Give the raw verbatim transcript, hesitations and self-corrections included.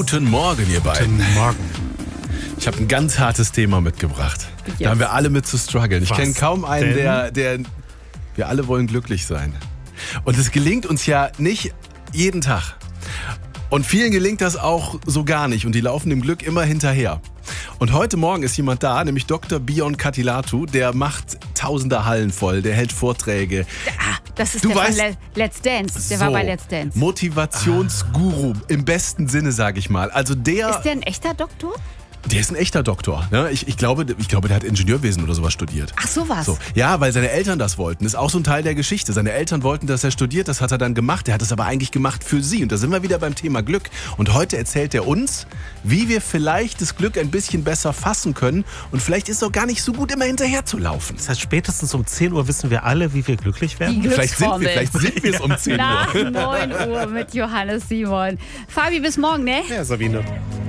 Guten Morgen, ihr beiden. Guten Morgen. Ich habe ein ganz hartes Thema mitgebracht. Yes. Da haben wir alle mit zu strugglen. Ich Was kenne kaum einen, denn? der, der... Wir alle wollen glücklich sein. Und es gelingt uns ja nicht jeden Tag. Und vielen gelingt das auch so gar nicht. Und die laufen dem Glück immer hinterher. Und heute Morgen ist jemand da, nämlich Doktor Bion Katilatu. Der macht tausende Hallen voll, der hält Vorträge. Ah, das ist Du der weißt- von Le Let's Dance. Der So, war bei Let's Dance. Motivationsguru im besten Sinne, sage ich mal. Also der... Ist der ein echter Doktor? Der ist ein echter Doktor. Ne? Ich, ich, glaube, ich glaube, der hat Ingenieurwesen oder sowas studiert. Ach, sowas. So. Ja, weil seine Eltern das wollten. Das ist auch so ein Teil der Geschichte. Seine Eltern wollten, dass er studiert. Das hat er dann gemacht. Er hat es aber eigentlich gemacht für sie. Und da sind wir wieder beim Thema Glück. Und heute erzählt er uns, wie wir vielleicht das Glück ein bisschen besser fassen können. Und vielleicht ist es auch gar nicht so gut, immer hinterher zu laufen. Das heißt, spätestens um zehn Uhr wissen wir alle, wie wir glücklich werden. Die Vielleicht sind, wir, Glücksformel. vielleicht sind wir es um zehn Uhr. Nach neun Uhr mit Johannes Simon. Fabi, bis morgen, ne? Ja, Sabine.